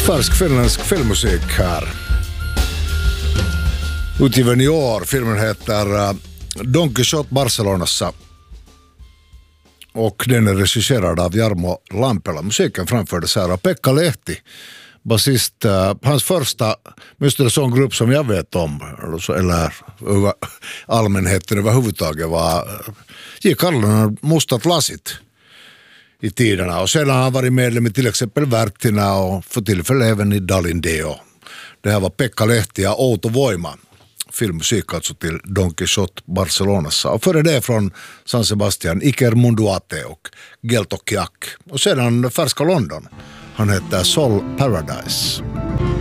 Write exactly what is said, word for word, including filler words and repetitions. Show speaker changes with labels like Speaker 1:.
Speaker 1: Färsk finländsk filmmusik här. Utgiven i år. Filmen heter Don Quijote Barcelonassa. Och den är regisserad av Jarmo Lampela. Musiken framfördes här av Pekka Lehti, basist. Hans första, måste det sån grupp som jag vet om, eller allmänheten överhuvudtaget, var gick alla Mustat Lasit i tiderna. Och sedan har han varit medlem i till exempel Värtina och för tillfälle även i Dalindeo. Det här var Pekka Lehti ja Outo Voima. Filmmusik alltså till Don Quijote Barcelonassa. Och före det från San Sebastian, Iker Munduate och Geltokiak. Och sedan färska London. Han heter Sol Paradise.